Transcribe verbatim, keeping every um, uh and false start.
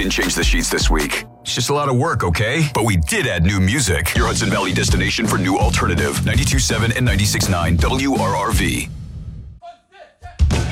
didn't change the sheets this week. It's just a lot of work, okay? But we did add new music. Your Hudson Valley destination for new alternative. ninety-two point seven and ninety-six point nine W R R V.